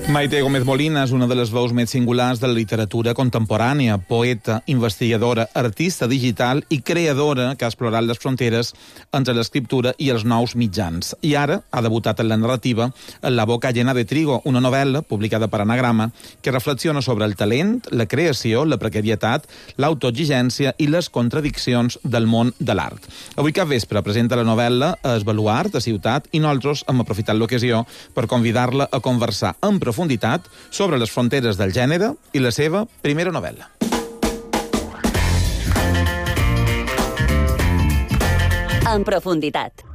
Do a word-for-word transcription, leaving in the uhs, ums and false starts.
Maite Gómez Molina és una de les veus més singulars de la literatura contemporània, poeta, investigadora, artista digital i creadora que ha explorat les fronteres entre l'escriptura i els nous mitjans. I ara ha debutat en la narrativa en La boca llena de trigo, una novel·la publicada per Anagrama que reflexiona sobre el talent, la creació, la precarietat, l'autoexigència i les contradiccions del món de l'art. Avui cap vespre presenta la novel·la a Es Baluart, a Ciutat, i nosaltres hem aprofitat l'ocasió per convidar-la a conversar en profunditat sobre les fronteres del gènere i la seva primera novel·la. En profunditat.